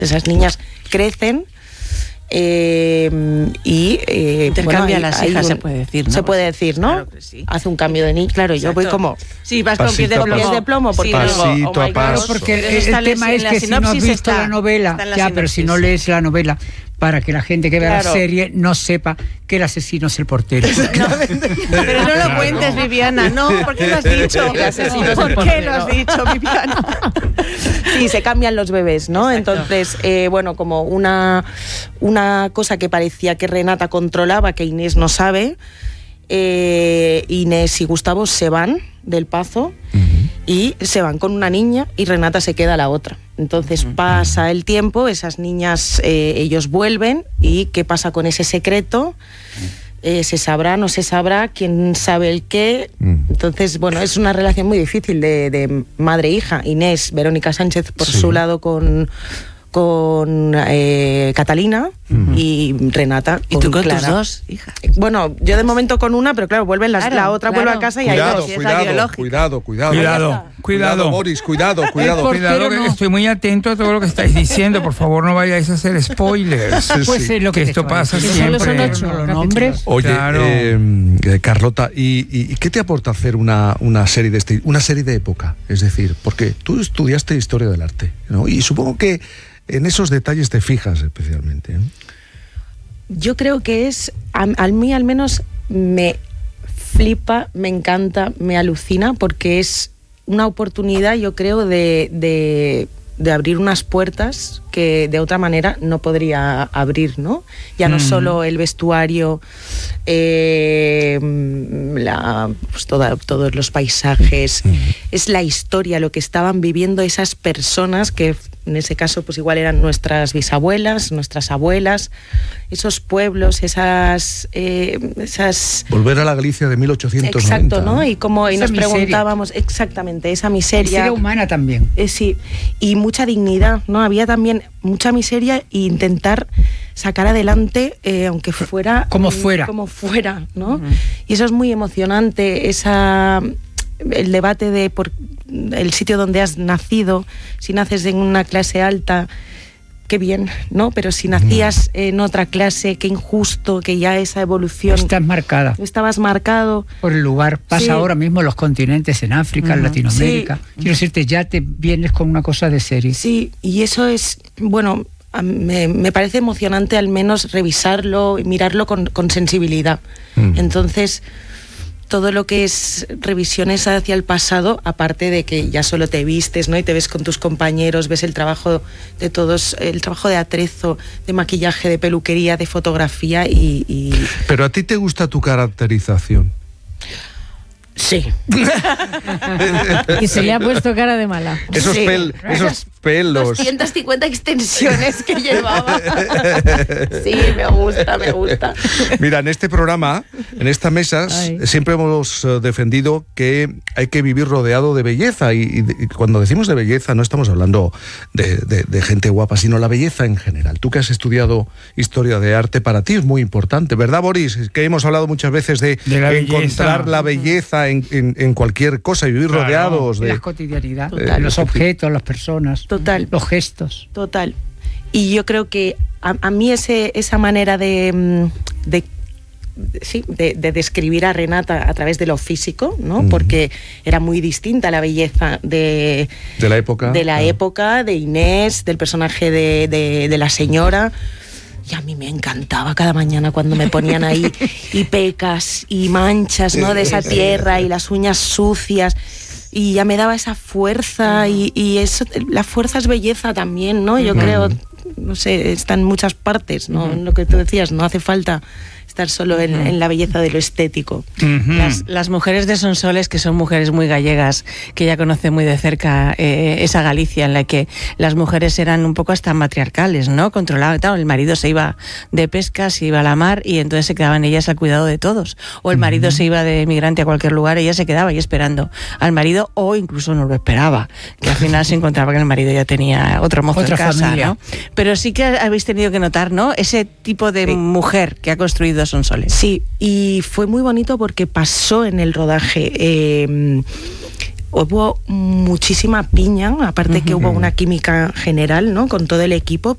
Esas niñas crecen y intercambia las hijas, se puede decir, ¿no? Se puede decir, ¿no? Claro que sí. Hace un cambio de niño. Claro, Exacto. yo voy como... Sí, vas con pies de plomo. Porque pasito a paso. Claro, porque el tema es que si no has visto la novela, pero si no lees la novela, para que la gente que vea la serie no sepa que el asesino es el portero. Pero no lo cuentes, Viviana, no, ¿por qué lo has dicho? El asesino es el ¿Por qué portero. lo has dicho, Viviana? Sí, se cambian los bebés, ¿no? Exacto. Entonces, bueno, como una cosa que parecía que Renata controlaba, que Inés no sabe, Inés y Gustavo se van del Pazo y se van con una niña y Renata se queda la otra. Entonces pasa el tiempo, esas niñas, ellos vuelven y ¿qué pasa con ese secreto? ¿Se sabrá, no se sabrá? ¿Quién sabe el qué? Entonces, bueno, es una relación muy difícil de madre-hija. Inés, Verónica Sánchez por su lado con Catalina y Renata ¿Y tú con Clara. tus dos hijas? Bueno, yo de momento con una, pero claro, vuelven la otra vuelve a casa y hay dos. Cuidado, Boris, cuidado. Cuidado, que estoy muy atento a todo lo que estáis diciendo. Por favor, no vayáis a hacer spoilers. Pues es lo que esto pasa Solo son siempre. 8 los nombres. Oye, Claro. Carlota, ¿y qué te aporta hacer una serie de una serie de época? Es decir, porque tú estudiaste historia del arte, ¿no? Y supongo que en esos detalles te fijas especialmente, ¿no? Yo creo que a mí al menos me flipa, me encanta, me alucina, porque es una oportunidad, yo creo, de abrir unas puertas que de otra manera no podría abrir, ¿no? Ya no solo el vestuario, pues todos los paisajes, es la historia, lo que estaban viviendo esas personas que en ese caso pues igual eran nuestras bisabuelas, nuestras abuelas, esos pueblos, esas Volver a la Galicia de 1890. Exacto, ¿no? Y Esa nos miseria. preguntábamos exactamente esa miseria. Miseria humana también. Sí, y mucha dignidad, ¿no? Había también mucha miseria e intentar sacar adelante, aunque fuera... Como fuera. Como fuera, ¿no? Y eso es muy emocionante, el debate de por el sitio donde has nacido, si naces en una clase alta, qué bien, ¿no? Pero si nacías en otra clase, qué injusto, que ya esa evolución... Estás marcada Estabas marcado. por el lugar. Pasa ahora mismo en los continentes, en África, en Latinoamérica. Sí. Quiero decirte, ya te vienes con una cosa de serie. Sí, y eso es, bueno, me parece emocionante al menos revisarlo y mirarlo con sensibilidad. Entonces, todo lo que es revisiones hacia el pasado, aparte de que ya solo te vistes, ¿no? Y te ves con tus compañeros, ves el trabajo de todos, el trabajo de atrezo, de maquillaje, de peluquería, de fotografía y... Pero a ti te gusta tu caracterización. Sí. Y se le ha puesto cara de mala. Esos Sí. esos pelos. 250 extensiones que llevaba. Sí, me gusta. Mira, en este programa, en esta mesa, siempre hemos defendido que hay que vivir rodeado de belleza. Y cuando decimos de belleza, no estamos hablando de gente guapa, sino la belleza en general. Tú que has estudiado historia de arte, para ti es muy importante, ¿verdad, Boris? Que hemos hablado muchas veces de la encontrar la belleza en cualquier cosa y vivir rodeados De de... la cotidianidad, Total. los objetos, las personas, Total. los gestos. Total. Y yo creo que a mí esa manera de describir a Renata a través de lo físico, ¿no? Porque era muy distinta la belleza de la época. De la época, de Inés, del personaje de la señora. Y a mí me encantaba cada mañana cuando me ponían ahí y pecas y manchas, ¿no? De esa tierra y las uñas sucias. Y ya me daba esa fuerza y eso, la fuerza es belleza también, ¿no? Yo creo, no sé, está en muchas partes, ¿no? Lo que tú decías, no hace falta estar solo en la belleza de lo estético. Las mujeres de Sonsoles, que son mujeres muy gallegas, que ya conoce muy de cerca esa Galicia en la que las mujeres eran un poco hasta matriarcales, ¿no? Controlaban, el marido se iba de pesca, se iba a la mar y entonces se quedaban ellas al cuidado de todos. O el marido se iba de migrante a cualquier lugar, ella se quedaba ahí esperando al marido o incluso no lo esperaba, que al final se encontraba que el marido ya tenía otro mozo Otra en casa, familia. ¿no? Pero sí que habéis tenido que notar, ¿no? Ese tipo de mujer que ha construido Sonsoles. Sí, y fue muy bonito porque pasó en el rodaje. Hubo muchísima piña, aparte que hubo una química general, ¿no? Con todo el equipo,